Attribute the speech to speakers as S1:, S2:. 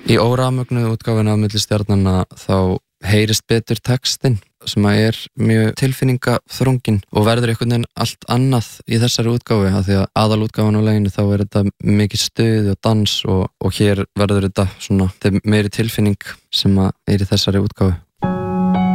S1: Í órafmögnuðu útgáfuna á milli stjarnanna þá heyrist betur textinn sem er mjög tilfinningaþrunginn og verður einhvern veginn allt annað í þessari útgáfu af því að aðalútgáfan á laginu þá er þetta mikið stuð og dans og hér verður þetta svona meiri tilfinning sem er í þessari útgáfu.